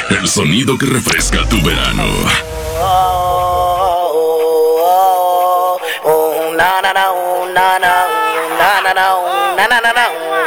El sonido que refresca tu verano. Na na na na na na na na na na na.